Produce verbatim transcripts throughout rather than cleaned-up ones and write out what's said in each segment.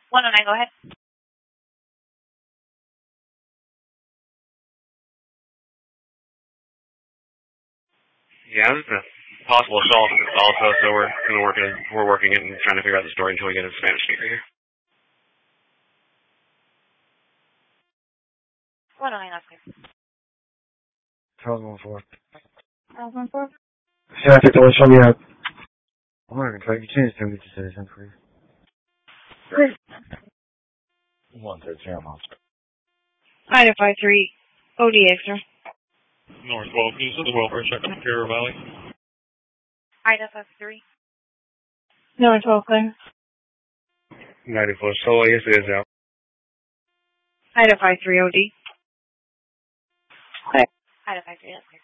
one oh nine, go ahead. Yeah, this is a possible assault also, so we're gonna work it, we're working it and trying to figure out the story until we get a Spanish speaker here. one oh nine, that's clear. Charles one four. Charles one four? Yeah, I think that show me out. I'm not gonna try to change to me to citizen, please. Great. one thirteen, I'm off. Item five three, O D extra. North twelve, can you send the welfare check from Carrier Valley? Item five three. North twelve, clear. ninety-four, so yes it is out. Item five three, O D. Clear. Item five three, that's clear.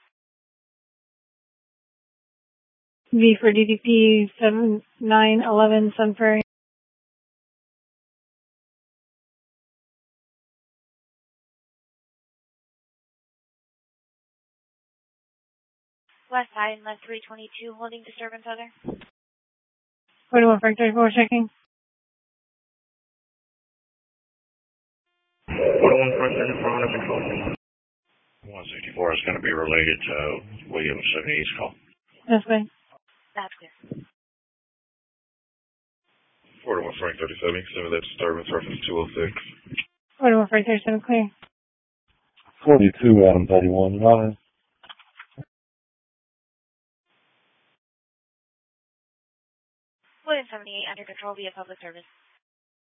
V for D D P seven nine eleven Sun Prairie. West side, left three twenty-two, holding disturbance other. forty-one Frank thirty-four, checking. forty-one Frank thirty-four, under control. one sixty-four is going to be related to William seventy-eight's call. That's clear. That's clear. forty-one Frank thirty-seven, extended that disturbance, reference two oh six. forty-one Frank thirty-seven, clear. forty-two, Adam thirty-one, nine. William seventy-eight, under control via public service.